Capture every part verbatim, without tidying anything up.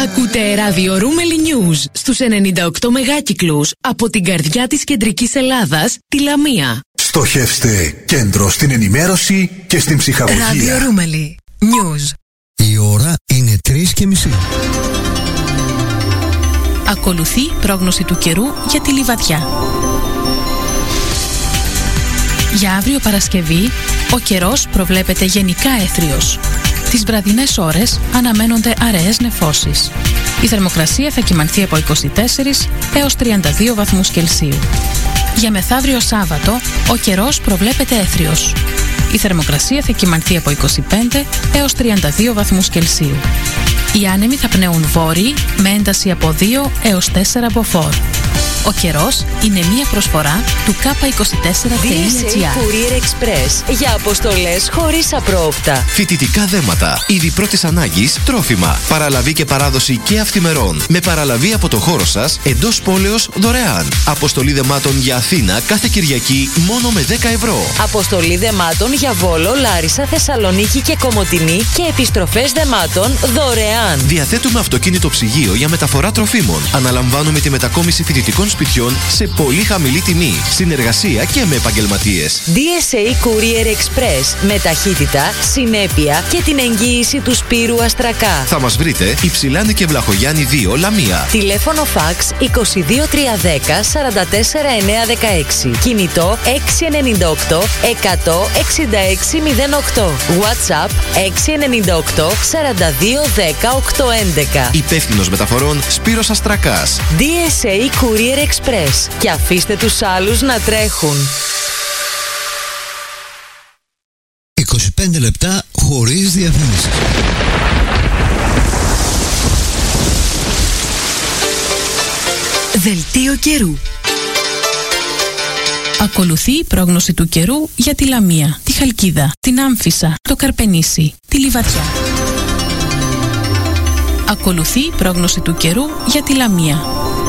Ακούτε ράδιο Ρούμελι News στους ενενήντα οκτώ μεγάκυκλους από την καρδιά της κεντρικής Ελλάδας, τη Λαμία. Στοχεύστε κέντρο στην ενημέρωση και στην ψυχαγωγία. Ράδιο Ρούμελι News. Η ώρα είναι τρεις και μισή. Ακολουθεί πρόγνωση του καιρού για τη Λιβαδιά. Για αύριο Παρασκευή, ο καιρός προβλέπεται γενικά έθριος. Τις βραδινές ώρες αναμένονται αραιές νεφώσεις. Η θερμοκρασία θα κυμανθεί από είκοσι τέσσερα έως τριάντα δύο βαθμούς Κελσίου. Για μεθαύριο Σάββατο, ο καιρός προβλέπεται έθριος. Η θερμοκρασία θα κυμανθεί από είκοσι πέντε έως τριάντα δύο βαθμούς Κελσίου. Οι άνεμοι θα πνέουν βόρειοι με ένταση από δύο έως τέσσερα μποφόρ. Ο καιρός είναι μία προσφορά του κάπα είκοσι τέσσερα τελεία τζι άρ. ντι ες έι Courier Express για αποστολές χωρίς απρόοπτα. Φοιτητικά δέματα, είδη πρώτης ανάγκης, τρόφιμα, παραλαβή και παράδοση και αυθημερών. Με παραλαβή από το χώρο σας εντός πόλεως δωρεάν. Αποστολή δεμάτων για Αθήνα κάθε Κυριακή μόνο με δέκα ευρώ. Αποστολή δεμάτων για Βόλο, Λάρισα, Θεσσαλονίκη και Κομοτηνή και επιστροφές δεμάτων δωρεάν. Διαθέτουμε αυτοκίνητο ψυγείο για μεταφορά τροφίμων. Αναλαμβάνουμε τη μετακόμιση φοιτητικών σπιτιών σε πολύ χαμηλή τιμή. Συνεργασία και με επαγγελματίες. ντι ες έι Courier Express. Με ταχύτητα, συνέπεια και την εγγύηση του Σπύρου Αστρακά. Θα μας βρείτε Υψηλάνη και Βλαχογιάννη δύο, Λαμία. Τηλέφωνο φαξ είκοσι δύο τριακόσια δέκα σαράντα τέσσερα εννιακόσια δεκαέξι. Κινητό έξι εννιά οκτώ εκατό εξήντα έξι μηδέν οκτώ. WhatsApp έξι εννιά οκτώ σαράντα δύο δέκα οκτακόσια έντεκα. Υπεύθυνος μεταφορών Σπύρος Αστρακάς. ντι ες έι Courier Express. Και αφήστε τους άλλους να τρέχουν. είκοσι πέντε λεπτά χωρίς διαφήμιση. Δελτίο καιρού. Ακολουθεί η πρόγνωση του καιρού για τη Λαμία, τη Χαλκίδα, την Άμφισσα, το Καρπενήσι, τη Λιβαδιά. Ακολουθεί η πρόγνωση του καιρού για τη Λαμία.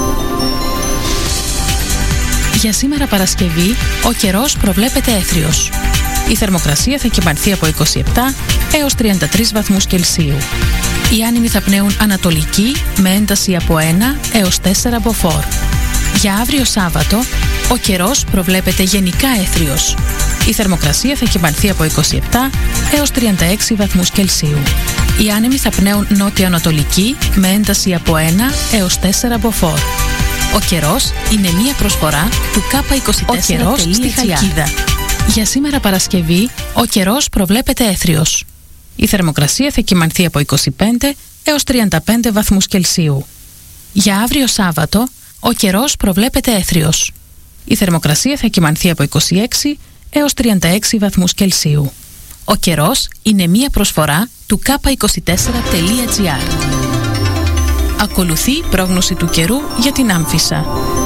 Για σήμερα Παρασκευή, ο καιρός προβλέπεται έθριος. Η θερμοκρασία θα κυμανθεί από είκοσι επτά έως τριάντα τρεις βαθμούς Κελσίου. Οι άνεμοι θα πνέουν ανατολική με ένταση από ένα έως τέσσερα μποφόρ. Για αύριο Σάββατο, ο καιρός προβλέπεται γενικά έθριος. Η θερμοκρασία θα κυμανθεί από είκοσι επτά έως τριάντα έξι βαθμούς Κελσίου. Οι άνεμοι θα πνέουν νότιο-ανατολική με ένταση από ένα έως τέσσερα μποφόρ. Ο καιρός είναι μία προσφορά του κάπα είκοσι τέσσερα τελεία τζι άρ. Στη Χαλκίδα. Για σήμερα Παρασκευή, ο καιρός προβλέπεται έθριος. Η θερμοκρασία θα κυμανθεί από είκοσι πέντε έως τριάντα πέντε βαθμούς Κελσίου. Για αύριο Σάββατο, ο καιρός προβλέπεται έθριος. Η θερμοκρασία θα κυμανθεί από είκοσι έξι έως τριάντα έξι βαθμούς Κελσίου. Ο καιρός είναι μία προσφορά του κάπα είκοσι τέσσερα τελεία τζι άρ. Ακολουθεί πρόγνωση του καιρού για την Άμφισσα.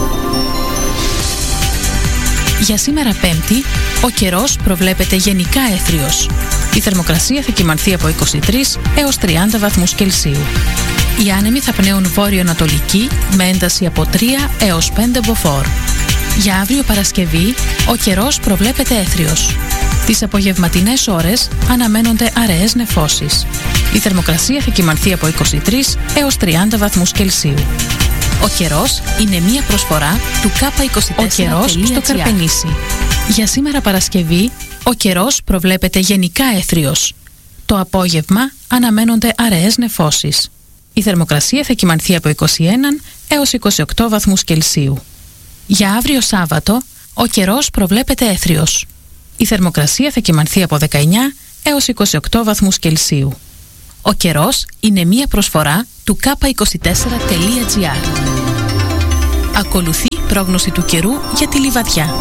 Για σήμερα Πέμπτη, ο καιρός προβλέπεται γενικά έθριος. Η θερμοκρασία θα κυμανθεί από είκοσι τρεις έως τριάντα βαθμούς Κελσίου. Οι άνεμοι θα πνέουν βόρειο-ανατολική με ένταση από τρία έως πέντε μποφόρ. Για αύριο Παρασκευή, ο καιρός προβλέπεται έθριος. Τις απογευματινές ώρες αναμένονται αραιές νεφώσεις. Η θερμοκρασία θα κυμανθεί από είκοσι τρεις έως τριάντα βαθμούς Κελσίου. Ο καιρός είναι μία προσφορά του κάπα είκοσι τέσσερα τελεία τζι άρ. Ο καιρός στο Καρπενήσι. Για σήμερα Παρασκευή, ο καιρός προβλέπεται γενικά έθριος. Το απόγευμα αναμένονται αραιές νεφώσεις. Η θερμοκρασία θα κυμανθεί από είκοσι ένα έως είκοσι οκτώ βαθμούς Κελσίου. Για αύριο Σάββατο, ο καιρός προβλέπεται έθριος. Η θερμοκρασία θα κυμανθεί από δεκαεννιά έως είκοσι οκτώ βαθμούς Κελσίου. Ο καιρός είναι μία προσφορά του κάπα είκοσι τέσσερα τελεία τζι άρ. Ακολουθεί πρόγνωση του καιρού για τη Λιβαδιά.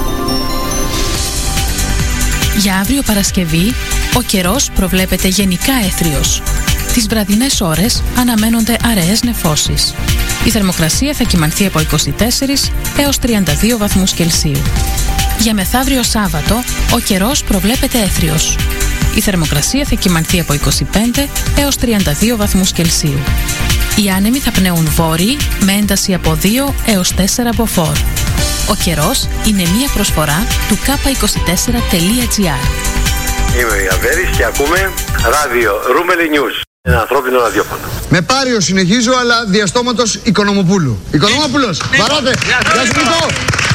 Για αύριο Παρασκευή, ο καιρός προβλέπεται γενικά έθριος. Τις βραδινές ώρες αναμένονται αραιές νεφώσεις. Η θερμοκρασία θα κυμανθεί από είκοσι τέσσερα έως τριάντα δύο βαθμούς Κελσίου. Για μεθαύριο Σάββατο, ο καιρός προβλέπεται έθριος. Η θερμοκρασία θα κυμανθεί από είκοσι πέντε έως τριάντα δύο βαθμούς Κελσίου. Οι άνεμοι θα πνέουν βόρειοι με ένταση από δύο έως τέσσερα μποφόρ. Ο καιρός είναι μία προσφορά του κάπα είκοσι τέσσερα τελεία τζι άρ. Είμαι ο Ιαβέρης και ακούμε ράδιο Ρούμελι News. Ένα ανθρώπινο ραδιόφωνο. Με Πάριο συνεχίζω, αλλά διαστόματος Οικονομοπούλου. Οικονομόπουλος, βαράτε. Γεια σου Νικό.